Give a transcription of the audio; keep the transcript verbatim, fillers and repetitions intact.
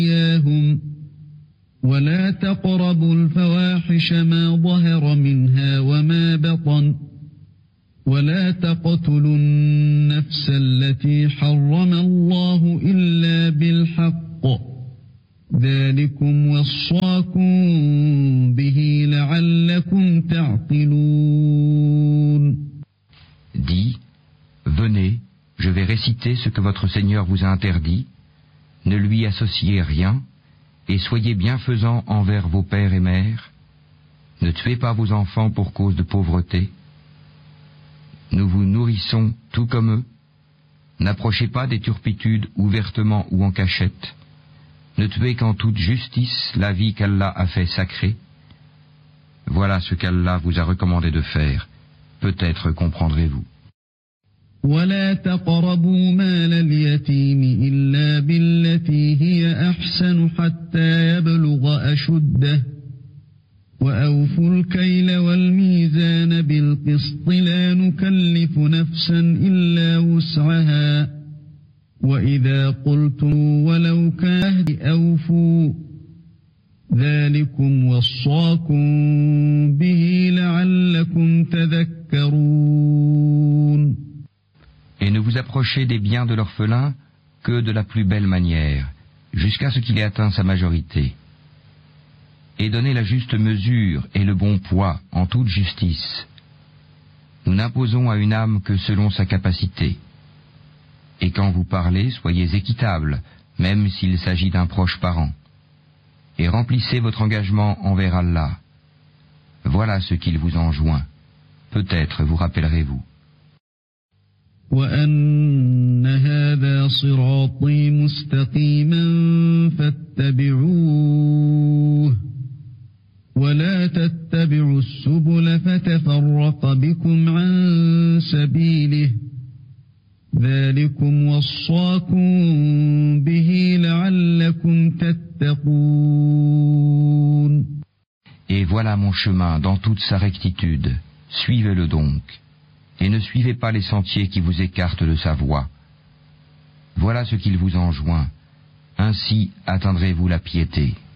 ولا تقربوا الفواحش ما ظهر منها وما بطن ولا تقتلوا النفس التي حرم الله إلا بالحق ذلكم وصاكم به لعلكم تعقلون. Dis, venez, je vais réciter ce que votre Seigneur vous a interdit, ne lui associez rien, et soyez bienfaisants envers vos pères et mères. Ne tuez pas vos enfants pour cause de pauvreté. Nous vous nourrissons tout comme eux. N'approchez pas des turpitudes ouvertement ou en cachette. Ne tuez qu'en toute justice la vie qu'Allah a fait sacrée. Voilà ce qu'Allah vous a recommandé de faire. Peut-être comprendrez-vous. ولا تقربوا مال اليتيم إلا بالتي هي أحسن حتى يبلغ أشده وأوفوا الكيل والميزان بالقسط لا نكلف نفسا إلا وسعها وإذا قلتم ولو كان أوفوا ذلكم وصاكم به لعلكم تذكرون. Et ne vous approchez des biens de l'orphelin que de la plus belle manière, jusqu'à ce qu'il ait atteint sa majorité. Et donnez la juste mesure et le bon poids en toute justice. Nous n'imposons à une âme que selon sa capacité. Et quand vous parlez, soyez équitables, même s'il s'agit d'un proche parent. Et remplissez votre engagement envers Allah. Voilà ce qu'il vous enjoint. Peut-être vous rappellerez-vous. وأن هذا صراطي مستقيما فاتبعوه ولا تتبعوا السبل فتفرق بكم عن سبيله ذلكم وصاكم به لعلكم تتقون. Et voilà mon chemin dans toute sa rectitude. Suivez-le donc. Et ne suivez pas les sentiers qui vous écartent de sa voie. Voilà ce qu'il vous enjoint. Ainsi atteindrez-vous la piété.